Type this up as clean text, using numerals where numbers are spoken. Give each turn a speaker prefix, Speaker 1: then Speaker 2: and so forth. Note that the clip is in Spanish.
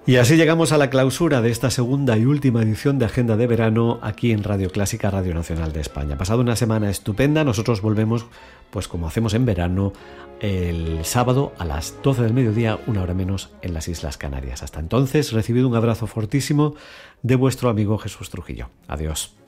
Speaker 1: Y así llegamos a la clausura de esta segunda y última edición de Agenda de Verano aquí en Radio Clásica, Radio Nacional de España. Pasado una semana estupenda, nosotros volvemos, pues como hacemos en verano, el sábado a las 12 del mediodía, una hora menos, en las Islas Canarias. Hasta entonces, recibido un abrazo fortísimo de vuestro amigo Jesús Trujillo. Adiós.